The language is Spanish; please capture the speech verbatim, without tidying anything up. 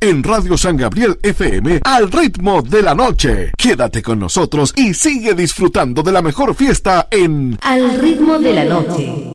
en Radio San Gabriel F M al ritmo de la noche. Quédate con nosotros y sigue disfrutando de la mejor fiesta en Al ritmo de la noche.